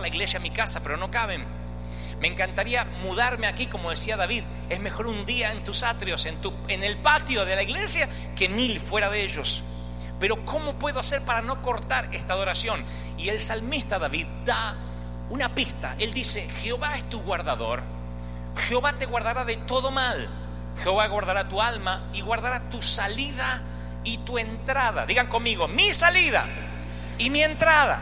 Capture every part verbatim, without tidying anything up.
la iglesia a mi casa, pero no caben. Me encantaría mudarme aquí, como decía David. Es mejor un día en tus atrios, en, tu, en el patio de la iglesia, que mil fuera de ellos. Pero ¿cómo puedo hacer para no cortar esta adoración? Y el salmista David da una pista. Él dice: Jehová es tu guardador, Jehová te guardará de todo mal, Jehová guardará tu alma y guardará tu salida y tu entrada. Digan conmigo: mi salida y mi entrada.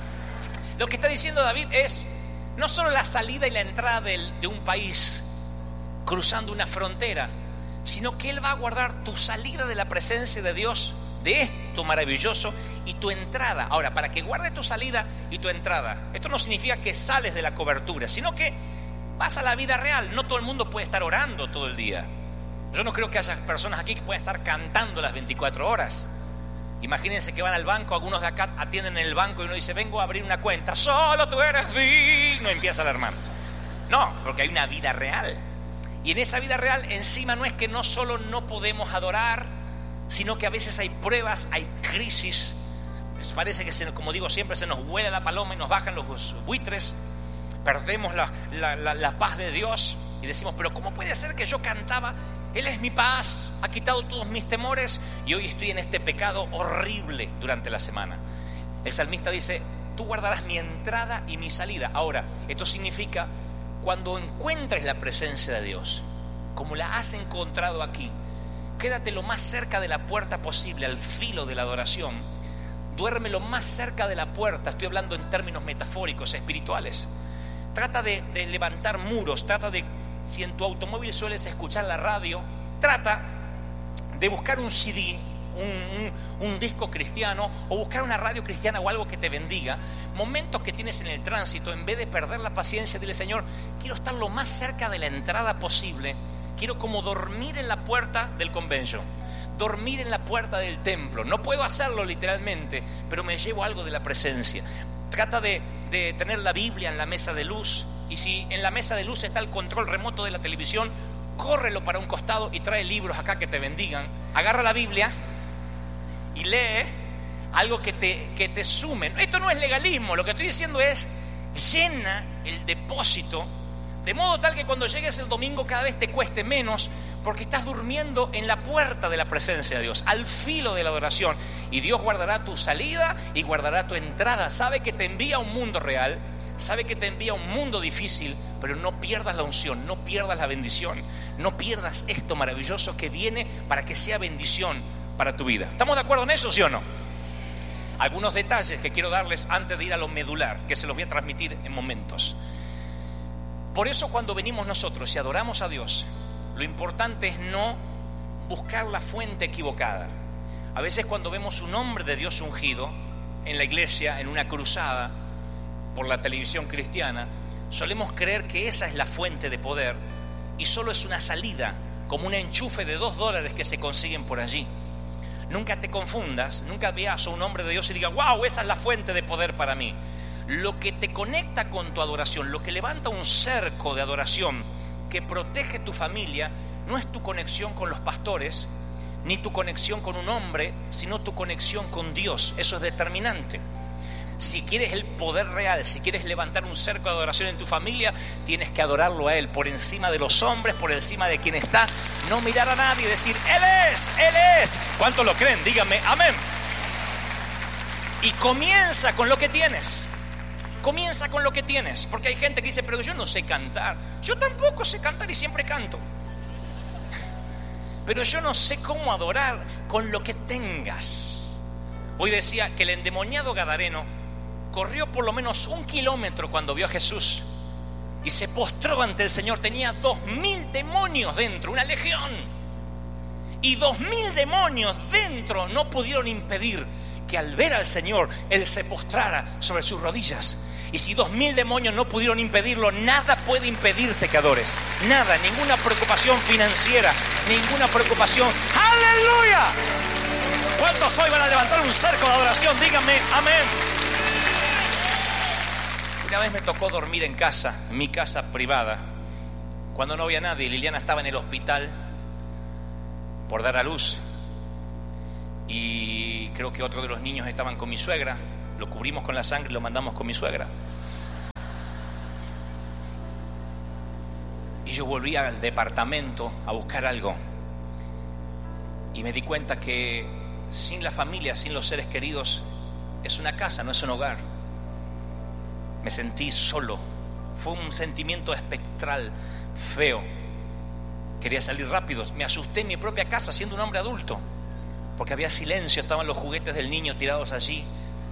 Lo que está diciendo David es no solo la salida y la entrada del, de un país cruzando una frontera, sino que Él va a guardar tu salida de la presencia de Dios, de esto maravilloso, y tu entrada. Ahora, para que guarde tu salida y tu entrada, esto no significa que sales de la cobertura, sino que vas a la vida real. No todo el mundo puede estar orando todo el día. Yo no creo que haya personas aquí que puedan estar cantando las veinticuatro horas. Imagínense que van al banco, algunos de acá atienden en el banco y uno dice: vengo a abrir una cuenta, solo tú eres digno, empieza el hermano. No, porque hay una vida real. Y en esa vida real encima no es que no solo no podemos adorar, sino que a veces hay pruebas, hay crisis. Les parece que, se, como digo siempre, se nos vuela la paloma y nos bajan los buitres. Perdemos la, la, la, la paz de Dios y decimos: pero ¿cómo puede ser que yo cantaba? Él es mi paz, ha quitado todos mis temores y hoy estoy en este pecado horrible durante la semana. El salmista dice: tú guardarás mi entrada y mi salida. Ahora, esto significa, cuando encuentres la presencia de Dios, como la has encontrado aquí, quédate lo más cerca de la puerta posible, al filo de la adoración. Duerme lo más cerca de la puerta. Estoy hablando en términos metafóricos, espirituales. Trata de, de levantar muros. Trata de, si en tu automóvil sueles escuchar la radio, trata de buscar un C D, un, un, un disco cristiano, o buscar una radio cristiana o algo que te bendiga. Momentos que tienes en el tránsito, en vez de perder la paciencia, dile: Señor, quiero estar lo más cerca de la entrada posible. Quiero como dormir en la puerta del convention, dormir en la puerta del templo. No puedo hacerlo literalmente, pero me llevo algo de la presencia. Trata de, de tener la Biblia en la mesa de luz. Y si en la mesa de luz está el control remoto de la televisión, córrelo para un costado y trae libros acá que te bendigan. Agarra la Biblia y lee algo que te, que te sume. Esto no es legalismo, lo que estoy diciendo es: llena el depósito de modo tal que cuando llegues el domingo cada vez te cueste menos, porque estás durmiendo en la puerta de la presencia de Dios, al filo de la adoración. Y Dios guardará tu salida y guardará tu entrada. Sabe que te envía a un mundo real, sabe que te envía a un mundo difícil, pero no pierdas la unción, no pierdas la bendición, no pierdas esto maravilloso que viene para que sea bendición para tu vida. ¿Estamos de acuerdo en eso, sí o no? Algunos detalles que quiero darles antes de ir a lo medular, que se los voy a transmitir en momentos. Por eso, cuando venimos nosotros y adoramos a Dios, lo importante es no buscar la fuente equivocada. A veces, cuando vemos un hombre de Dios ungido en la iglesia, en una cruzada por la televisión cristiana, solemos creer que esa es la fuente de poder y solo es una salida, como un enchufe de dos dólares que se consiguen por allí. Nunca te confundas, nunca veas a un hombre de Dios y digas: wow, esa es la fuente de poder para mí. Lo que te conecta con tu adoración, lo que levanta un cerco de adoración que protege tu familia, no es tu conexión con los pastores, ni tu conexión con un hombre, sino tu conexión con Dios. Eso es determinante. Si quieres el poder real, si quieres levantar un cerco de adoración en tu familia, tienes que adorarlo a Él por encima de los hombres, por encima de quien está. No mirar a nadie y decir: Él es, Él es. ¿Cuántos lo creen? Díganme amén. Y comienza con lo que tienes. Comienza con lo que tienes, porque hay gente que dice: pero yo no sé cantar. Yo tampoco sé cantar y siempre canto. Pero yo no sé cómo adorar. Con lo que tengas. Hoy decía que el endemoniado gadareno corrió por lo menos un kilómetro cuando vio a Jesús y se postró ante el Señor. Tenía dos mil demonios dentro, una legión, y dos mil demonios dentro no pudieron impedir que al ver al Señor Él se postrara sobre sus rodillas. Y si dos mil demonios no pudieron impedirlo, nada puede impedirte que adores. Nada, ninguna preocupación financiera, ninguna preocupación. ¡Aleluya! ¿Cuántos hoy van a levantar un cerco de adoración? Díganme amén. Una vez me tocó dormir en casa, en mi casa privada, cuando no había nadie. Liliana estaba en el hospital por dar a luz y creo que otro de los niños estaban con mi suegra. Lo cubrimos con la sangre y lo mandamos con mi suegra. Y yo volví al departamento a buscar algo. Y me di cuenta que sin la familia, sin los seres queridos, es una casa, no es un hogar. Me sentí solo. Fue un sentimiento espectral, feo. Quería salir rápido. Me asusté en mi propia casa siendo un hombre adulto, porque había silencio, estaban los juguetes del niño tirados allí.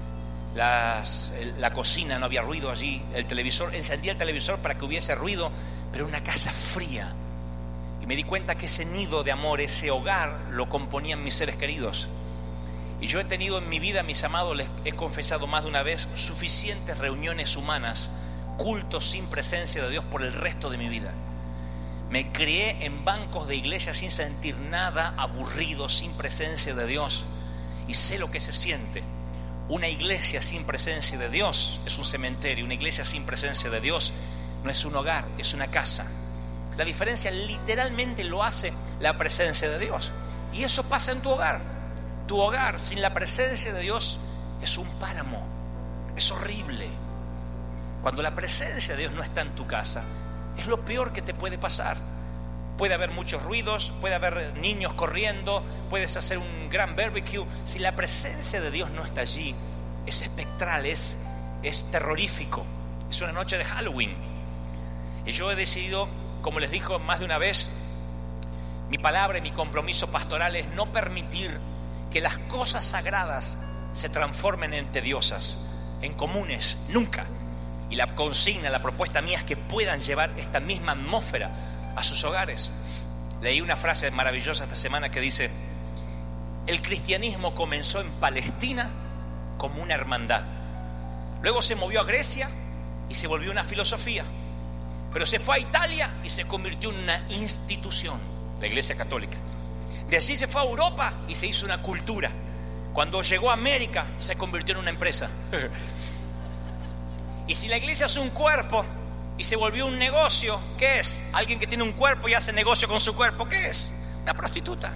Las, la cocina, no había ruido allí. El televisor, encendía el televisor para que hubiese ruido, pero una casa fría. Y me di cuenta que ese nido de amor, ese hogar, lo componían mis seres queridos. Y yo he tenido en mi vida, mis amados, les he confesado más de una vez, suficientes reuniones humanas, cultos sin presencia de Dios por el resto de mi vida. Me crié en bancos de iglesia sin sentir nada, aburrido, sin presencia de Dios. Y sé lo que se siente. Una iglesia sin presencia de Dios es un cementerio. Una iglesia sin presencia de Dios no es un hogar, es una casa. La diferencia literalmente lo hace la presencia de Dios. Y eso pasa en tu hogar. Tu hogar sin la presencia de Dios es un páramo. Es horrible. Cuando la presencia de Dios no está en tu casa, es lo peor que te puede pasar. Puede haber muchos ruidos, puede haber niños corriendo, puedes hacer un gran barbecue. Si la presencia de Dios no está allí, es espectral, es, es terrorífico. Es una noche de Halloween. Y yo he decidido, como les digo más de una vez, mi palabra y mi compromiso pastoral es no permitir que las cosas sagradas se transformen en tediosas, en comunes, nunca. Y la consigna, la propuesta mía es que puedan llevar esta misma atmósfera a sus hogares. Leí una frase maravillosa esta semana que dice: el cristianismo comenzó en Palestina como una hermandad, luego se movió a Grecia y se volvió una filosofía, pero se fue a Italia y se convirtió en una institución, la Iglesia Católica. De allí se fue a Europa y se hizo una cultura. Cuando llegó a América se convirtió en una empresa. Y si la iglesia es un cuerpo y se volvió un negocio, ¿qué es? Alguien que tiene un cuerpo y hace negocio con su cuerpo, ¿qué es? Una prostituta.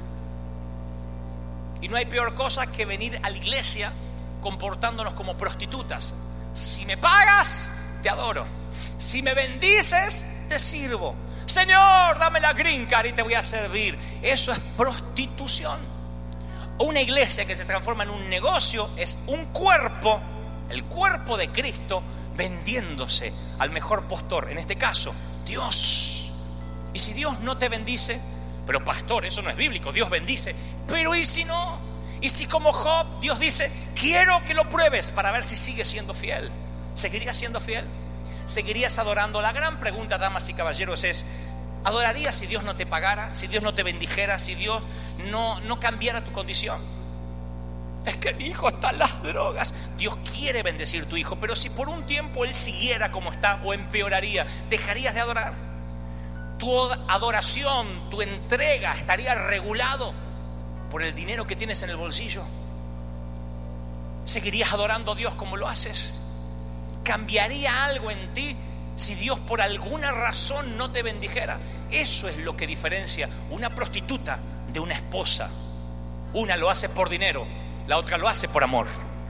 Y no hay peor cosa que venir a la iglesia comportándonos como prostitutas. Si me pagas, te adoro. Si me bendices, te sirvo. Señor, dame la green card y te voy a servir. Eso es prostitución. Una iglesia que se transforma en un negocio es un cuerpo, el cuerpo de Cristo, vendiéndose al mejor postor, en este caso, Dios. Y si Dios no te bendice, pero pastor, eso no es bíblico, Dios bendice, pero ¿y si no? Y si como Job, Dios dice, quiero que lo pruebes para ver si sigues siendo fiel, ¿seguirías siendo fiel? ¿Seguirías adorando? La gran pregunta, damas y caballeros, es: ¿adorarías si Dios no te pagara? Si Dios no te bendijera, si Dios no, no cambiara tu condición. Es que mi hijo está en las drogas. Dios quiere bendecir tu hijo, pero si por un tiempo él siguiera como está o empeoraría, ¿dejarías de adorar? Tu adoración, tu entrega estaría regulado por el dinero que tienes en el bolsillo. ¿Seguirías adorando a Dios como lo haces? ¿Cambiaría algo en ti si Dios por alguna razón no te bendijera? Eso es lo que diferencia una prostituta de una esposa. Una lo hace por dinero, la otra lo hace por amor.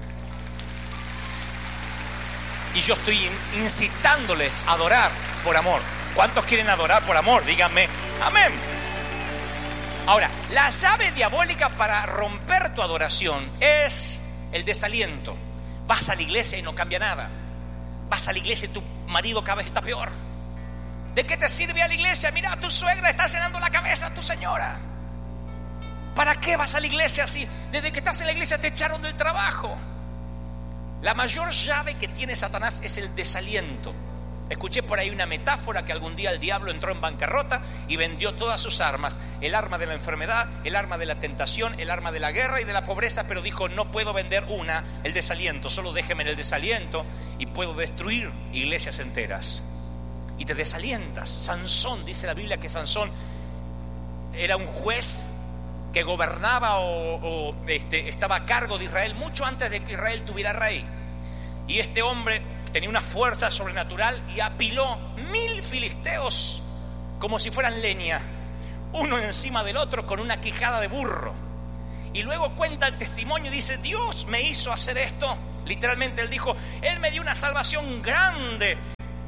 Y yo estoy incitándoles a adorar por amor. ¿Cuántos quieren adorar por amor? Díganme amén. Ahora, la llave diabólica para romper tu adoración es el desaliento. Vas a la iglesia y no cambia nada. Vas a la iglesia y tu marido cada vez está peor. ¿De qué te sirve a la iglesia? Mira, tu suegra está llenando la cabeza a tu señora. ¿Para qué vas a la iglesia así? Desde que estás en la iglesia te echaron del trabajo. La mayor llave que tiene Satanás es el desaliento. Escuché por ahí una metáfora que algún día el diablo entró en bancarrota y vendió todas sus armas. El arma de la enfermedad, el arma de la tentación, el arma de la guerra y de la pobreza, pero dijo: no puedo vender una, el desaliento, solo déjeme en el desaliento y puedo destruir iglesias enteras. Y te desalientas. Sansón, dice la Biblia que Sansón era un juez que gobernaba o, o este, estaba a cargo de Israel mucho antes de que Israel tuviera rey. Y este hombre tenía una fuerza sobrenatural y apiló mil filisteos como si fueran leña, uno encima del otro con una quijada de burro. Y luego cuenta el testimonio y dice: Dios me hizo hacer esto. Literalmente él dijo: Él me dio una salvación grande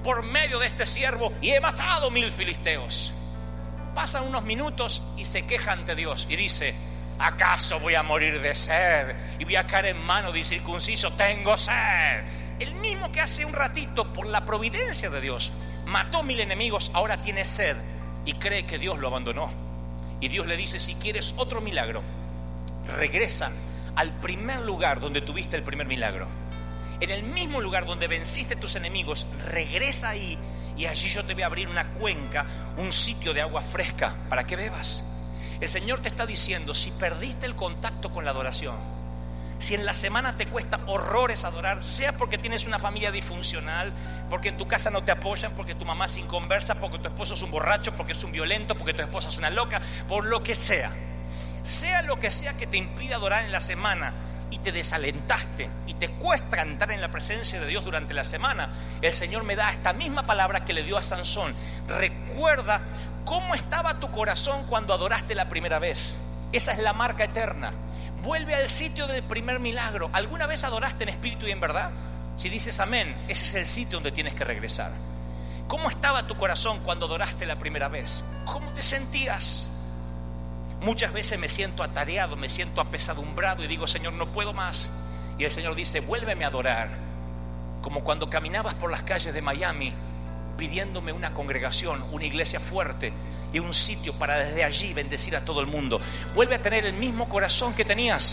por medio de este siervo y he matado mil filisteos. Pasan unos minutos y se queja ante Dios y dice: ¿acaso voy a morir de sed y voy a caer en mano de incircunciso? Tengo sed. El mismo que hace un ratito, por la providencia de Dios, mató mil enemigos, ahora tiene sed y cree que Dios lo abandonó. Y Dios le dice: si quieres otro milagro, regresa al primer lugar donde tuviste el primer milagro. En el mismo lugar donde venciste tus enemigos, regresa ahí y allí yo te voy a abrir una cuenca, un sitio de agua fresca para que bebas. El Señor te está diciendo: si perdiste el contacto con la adoración, si en la semana te cuesta horrores adorar, sea porque tienes una familia disfuncional, porque en tu casa no te apoyan, porque tu mamá es inconversa, porque tu esposo es un borracho, porque es un violento, porque tu esposa es una loca, por lo que sea, sea lo que sea que te impide adorar en la semana y te desalentaste y te cuesta entrar en la presencia de Dios durante la semana, el Señor me da esta misma palabra que le dio a Sansón: recuerda cómo estaba tu corazón cuando adoraste la primera vez. Esa es la marca eterna. Vuelve al sitio del primer milagro. ¿Alguna vez adoraste en espíritu y en verdad? Si dices amén, ese es el sitio donde tienes que regresar. ¿Cómo estaba tu corazón cuando adoraste la primera vez? ¿Cómo te sentías? Muchas veces me siento atareado, me siento apesadumbrado y digo: Señor, no puedo más. Y el Señor dice: vuélveme a adorar, como cuando caminabas por las calles de Miami pidiéndome una congregación, una iglesia fuerte y un sitio para desde allí bendecir a todo el mundo. Vuelve a tener el mismo corazón que tenías.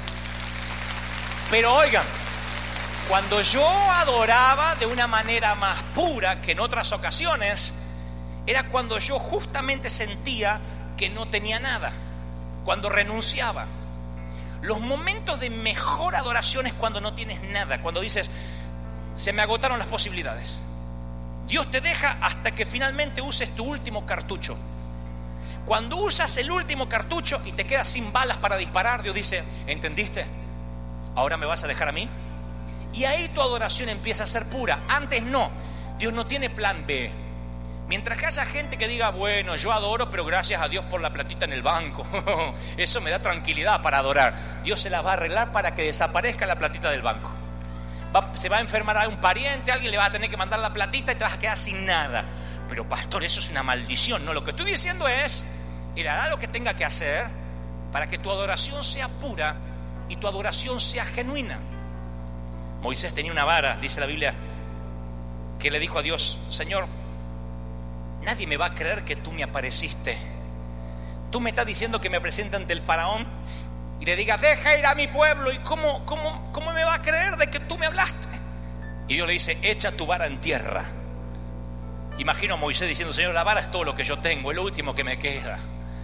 Pero oigan, cuando yo adoraba de una manera más pura que en otras ocasiones, era cuando yo justamente sentía que no tenía nada, cuando renunciaba. Los momentos de mejor adoración es cuando no tienes nada, cuando dices: se me agotaron las posibilidades. Dios te deja hasta que finalmente uses tu último cartucho. Cuando usas el último cartucho y te quedas sin balas para disparar, Dios dice: ¿entendiste? ¿Ahora me vas a dejar a mí? Y ahí tu adoración empieza a ser pura. Antes no. Dios no tiene plan B. Mientras que haya gente que diga: bueno, yo adoro, pero gracias a Dios por la platita en el banco, eso me da tranquilidad para adorar. Dios se la va a arreglar para que desaparezca la platita del banco. Va, se va a enfermar a un pariente, alguien le va a tener que mandar la platita y te vas a quedar sin nada. Pero pastor, eso es una maldición. No, lo que estoy diciendo es: Él hará lo que tenga que hacer para que tu adoración sea pura y tu adoración sea genuina. Moisés tenía una vara, dice la Biblia, que le dijo a Dios: Señor, nadie me va a creer que tú me apareciste. Tú me estás diciendo que me presente ante el faraón y le diga: deja ir a mi pueblo. ¿Y cómo, cómo, cómo me va a creer de que tú me hablaste? Y Dios le dice: echa tu vara en tierra. Imagino a Moisés diciendo: Señor, la vara es todo lo que yo tengo, es lo último que me queda.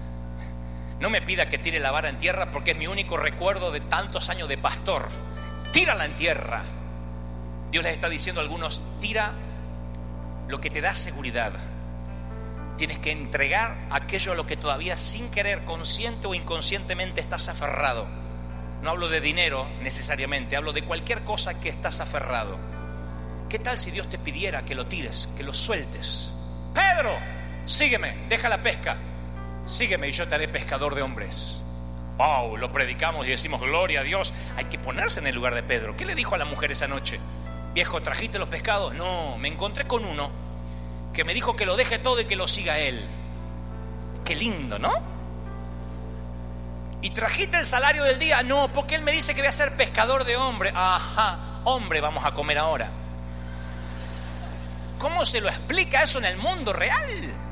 No me pida que tire la vara en tierra, porque es mi único recuerdo de tantos años de pastor. Tírala en tierra. Dios les está diciendo a algunos: tira lo que te da seguridad. Tienes que entregar aquello a lo que todavía sin querer, consciente o inconscientemente, estás aferrado. No hablo de dinero necesariamente, hablo de cualquier cosa que estás aferrado. ¿Qué tal si Dios te pidiera que lo tires, que lo sueltes? Pedro, sígueme, deja la pesca, sígueme y yo te haré pescador de hombres. Wow, lo predicamos y decimos: gloria a Dios. Hay que ponerse en el lugar de Pedro. ¿Qué le dijo a la mujer esa noche? Viejo, ¿trajiste los pescados? No, me encontré con uno que me dijo que lo deje todo y que lo siga él. Qué lindo, ¿no? ¿Y trajiste el salario del día? No, porque él me dice que voy a ser pescador de hombre. Ajá, hombre vamos a comer ahora. ¿Cómo se lo explica eso en el mundo real?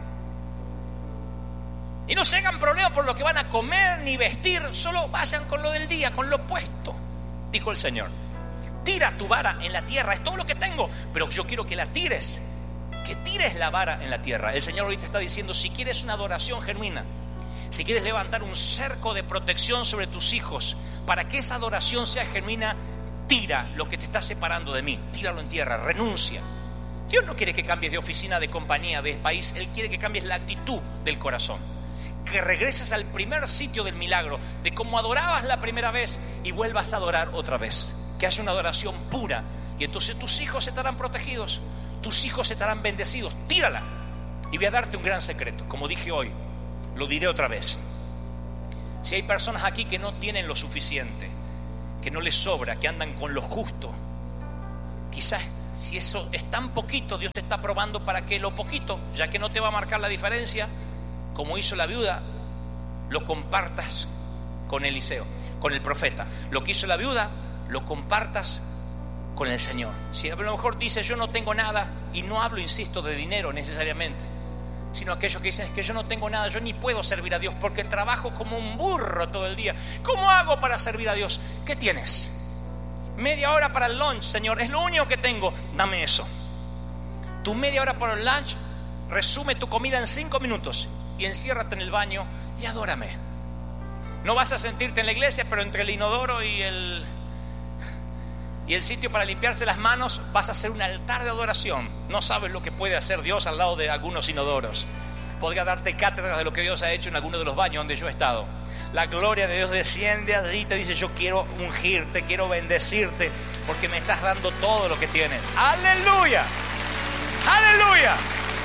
Y no se hagan problemas por lo que van a comer ni vestir, solo vayan con lo del día, con lo puesto, dijo el Señor. Tira tu vara en la tierra, es todo lo que tengo, pero yo quiero que la tires, que tires la vara en la tierra. El Señor hoy te está diciendo: si quieres una adoración genuina, si quieres levantar un cerco de protección sobre tus hijos, para que esa adoración sea genuina, tira lo que te está separando de mí, tíralo en tierra, renuncia. Dios no quiere que cambies de oficina, de compañía, de país. Él quiere que cambies la actitud del corazón, que regreses al primer sitio del milagro, de cómo adorabas la primera vez y vuelvas a adorar otra vez, que haya una adoración pura, y entonces tus hijos estarán protegidos, tus hijos estarán bendecidos. Tírala. Y voy a darte un gran secreto, como dije hoy, lo diré otra vez. Si hay personas aquí que no tienen lo suficiente, que no les sobra, que andan con lo justo, quizás Si eso es tan poquito, Dios te está probando para que lo poquito, ya que no te va a marcar la diferencia, como hizo la viuda, lo compartas con Eliseo, con el profeta. Lo que hizo la viuda, lo compartas con el Señor. Si a lo mejor dices yo no tengo nada, y no hablo, insisto, de dinero necesariamente, sino aquellos que dicen es que yo no tengo nada, yo ni puedo servir a Dios porque trabajo como un burro todo el día. ¿Cómo hago para servir a Dios? ¿Qué tienes? Media hora para el lunch, Señor, es lo único que tengo, dame eso. Tu media hora para el lunch, resume tu comida en cinco minutos y enciérrate en el baño y adórame. No vas a sentirte en la iglesia, pero entre el inodoro y el, y el sitio para limpiarse las manos vas a hacer un altar de adoración. No sabes lo que puede hacer Dios al lado de algunos inodoros. Podría darte cátedras de lo que Dios ha hecho en alguno de los baños donde yo he estado. La gloria de Dios desciende allí y te dice yo quiero ungirte, quiero bendecirte porque me estás dando todo lo que tienes. ¡Aleluya! ¡Aleluya!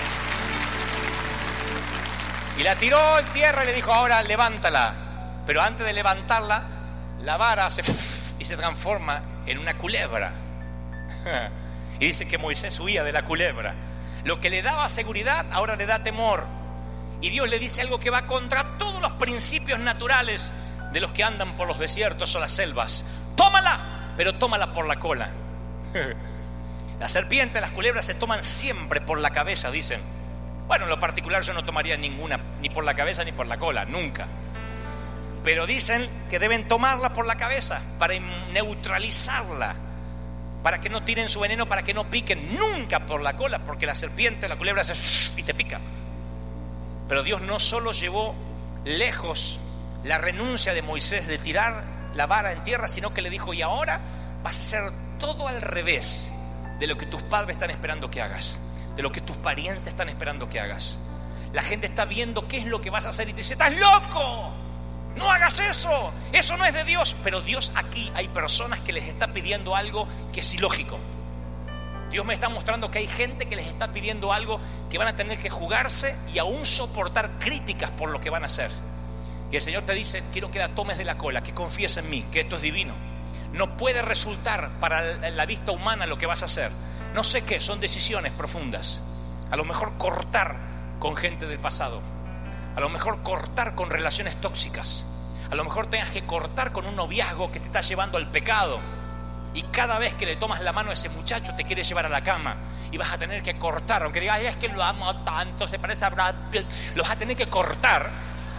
Y la tiró en tierra y le dijo ahora levántala. Pero antes de levantarla, la vara se y se transforma en una culebra. Y dice que Moisés huía de la culebra. Lo que le daba seguridad ahora le da temor. Y Dios le dice algo que va contra todos los principios naturales de los que andan por los desiertos o las selvas. Tómala, pero tómala por la cola. La serpiente, las culebras se toman siempre por la cabeza, dicen. Bueno, en lo particular yo no tomaría ninguna, ni por la cabeza ni por la cola, nunca. Pero dicen que deben tomarla por la cabeza para neutralizarla, para que no tiren su veneno, para que no piquen nunca por la cola, porque la serpiente, la culebra hace y te pica. Pero Dios no solo llevó lejos la renuncia de Moisés de tirar la vara en tierra, sino que le dijo, y ahora vas a hacer todo al revés de lo que tus padres están esperando que hagas, de lo que tus parientes están esperando que hagas. La gente está viendo qué es lo que vas a hacer y te dice, ¡estás loco! No hagas eso, eso no es de Dios. Pero Dios aquí hay personas que les está pidiendo algo que es ilógico. Dios me está mostrando que hay gente que les está pidiendo algo que van a tener que jugarse y aún soportar críticas por lo que van a hacer. Y el Señor te dice, quiero que la tomes de la cola, que confíes en mí, que esto es divino. No puede resultar para la vista humana lo que vas a hacer. No sé qué, son decisiones profundas. A lo mejor cortar con gente del pasado. A lo mejor cortar con relaciones tóxicas. A lo mejor tengas que cortar con un noviazgo que te está llevando al pecado. Y cada vez que le tomas la mano a ese muchacho te quiere llevar a la cama. Y vas a tener que cortar. Aunque digas, es que lo amo tanto, se parece a Brad Pitt. Lo vas a tener que cortar.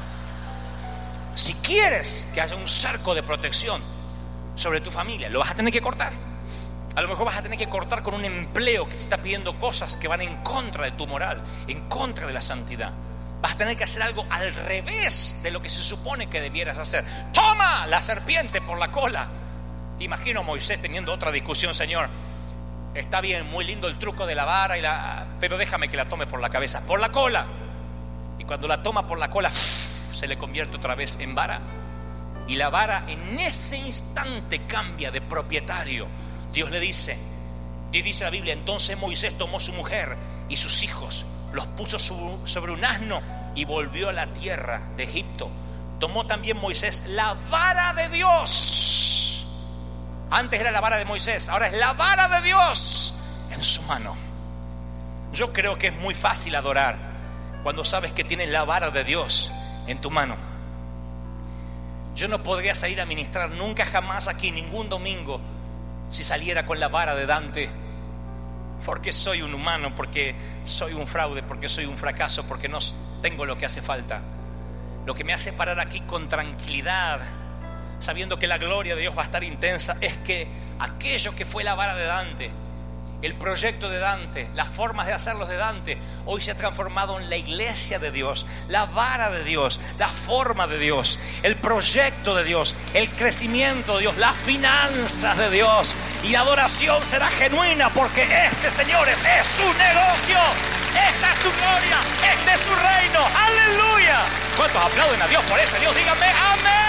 Si quieres que haya un cerco de protección sobre tu familia, lo vas a tener que cortar. A lo mejor vas a tener que cortar con un empleo que te está pidiendo cosas que van en contra de tu moral, en contra de la santidad. Vas a tener que hacer algo al revés de lo que se supone que debieras hacer. ¡Toma la serpiente por la cola! Imagino a Moisés teniendo otra discusión. Señor, está bien, muy lindo el truco de la vara, y la... pero déjame que la tome por la cabeza, por la cola. Y cuando la toma por la cola, se le convierte otra vez en vara. Y la vara en ese instante cambia de propietario. Dios le dice, y dice la Biblia, entonces Moisés tomó su mujer y sus hijos, los puso sobre un asno y volvió a la tierra de Egipto. Tomó también Moisés la vara de Dios. Antes era la vara de Moisés, ahora es la vara de Dios en su mano. Yo creo que es muy fácil adorar cuando sabes que tienes la vara de Dios en tu mano. Yo no podría salir a ministrar nunca jamás aquí ningún domingo si saliera con la vara de Dante, porque soy un humano, porque soy un fraude, porque soy un fracaso, porque no tengo lo que hace falta. Lo que me hace parar aquí con tranquilidad, sabiendo que la gloria de Dios va a estar intensa, es que aquello que fue la vara de Dante, el proyecto de Dante, las formas de hacerlos de Dante, hoy se ha transformado en la iglesia de Dios, la vara de Dios, la forma de Dios, el proyecto de Dios, el crecimiento de Dios, las finanzas de Dios. Y la adoración será genuina porque este, señores, es su negocio, esta es su gloria, este es su reino. ¡Aleluya! ¿Cuántos aplauden a Dios por eso? Dios, díganme amén.